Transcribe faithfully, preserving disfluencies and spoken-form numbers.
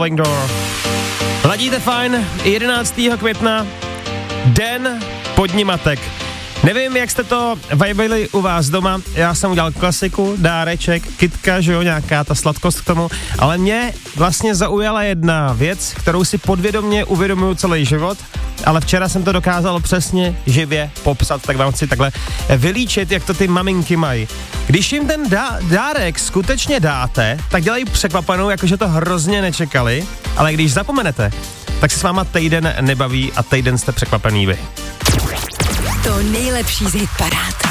Revolving Door. Ladíte fajn, jedenáctého května, den podnimatek. Nevím, jak jste to vibili u vás doma, já jsem udělal klasiku, dáreček, kytka, že jo, nějaká ta sladkost k tomu, ale mě vlastně zaujala jedna věc, kterou si podvědomě uvědomuju celý život, ale včera jsem to dokázal přesně živě popsat, tak vám chci takhle vylíčit, jak to ty maminky mají. Když jim ten dá- dárek skutečně dáte, tak dělají překvapenou, jakože to hrozně nečekali, ale když zapomenete, tak se s váma týden nebaví a týden jste překvapený vy. To nejlepší z hitparád.